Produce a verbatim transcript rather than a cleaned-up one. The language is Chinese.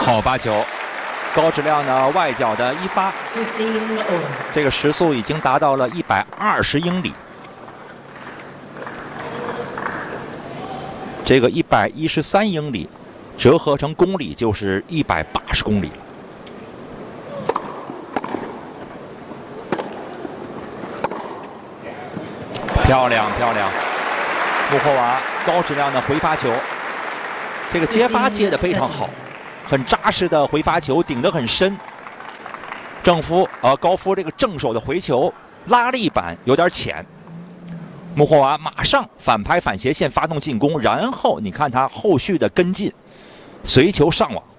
好发球，高质量的外角的一发，这个时速已经达到了一百二十英里。这个一百一十三英里，折合成公里就是一百八十公里了。漂亮漂亮，穆霍娃高质量的回发球，这个接发接得非常好，很扎实的回发球，顶得很深。正夫呃高夫这个正手的回球拉力板有点浅，穆霍娃马上反拍反斜线发动进攻，然后你看他后续的跟进，随球上网。